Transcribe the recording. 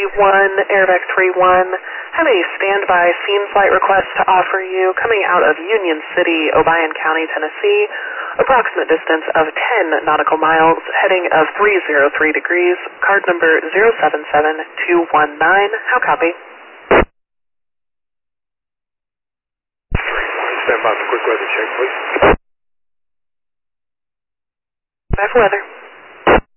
Airbax 31, have a standby scene flight request to offer you coming out of Union City, Obion County, Tennessee, approximate distance of 10 nautical miles, heading of 303 degrees, card number 077219. How copy? Stand by for quick weather check, please. Bye for weather.